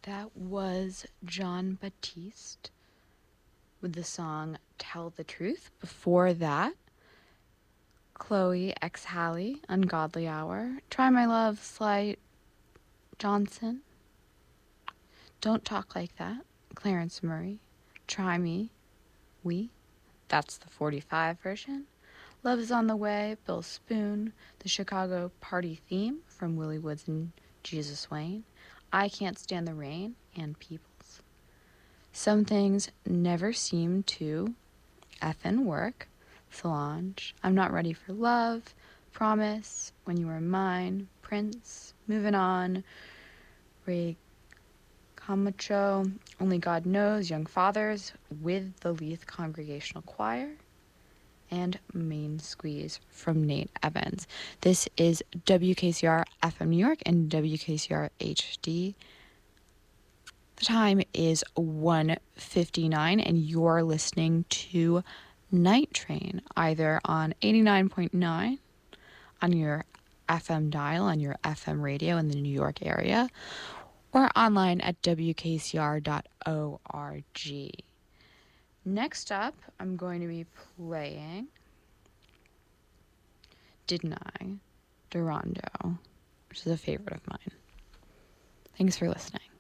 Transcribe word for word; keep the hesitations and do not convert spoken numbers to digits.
That was Jon Batiste with the song Tell the Truth. Before that, Chloe X Halle, Ungodly Hour. Try My Love, Sly Johnson. Don't Talk Like That, Clarence Murray. Try Me, We. That's the forty-five version. Love Is on the Way, Bill Spoon. The Chicago Party Theme from Willie Woods and Jesus Wayne. I Can't Stand the Rain, and Peoples. Some Things Never Seem to Effin' Work, Solange. I'm Not Ready for Love, Promise, When You Were Mine, Prince, Moving On, Ray Camacho, Only God Knows, Young Fathers with the Leith Congregational Choir, and Main Squeeze from Nate Evans. This is W K C R F M New York and W K C R H D. The time is one fifty-nine, and you're listening to Night Train, either on eighty-nine point nine on your F M dial, on your F M radio in the New York area, or online at W K C R dot org. Next up, I'm going to be playing Didn't I? Durando, which is a favorite of mine. Thanks for listening.